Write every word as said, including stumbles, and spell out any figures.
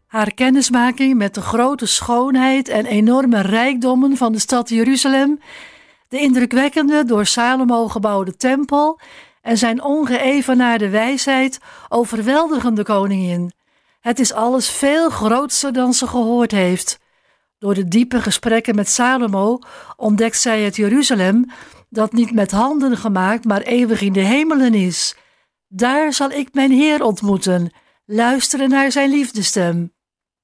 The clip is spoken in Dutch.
Haar kennismaking met de grote schoonheid en enorme rijkdommen van de stad Jeruzalem, de indrukwekkende door Salomo gebouwde tempel en zijn ongeëvenaarde wijsheid overweldigen de koningin. Het is alles veel grootser dan ze gehoord heeft. Door de diepe gesprekken met Salomo ontdekt zij het Jeruzalem dat niet met handen gemaakt, maar eeuwig in de hemelen is. Daar zal ik mijn Heer ontmoeten, luisteren naar zijn liefdestem.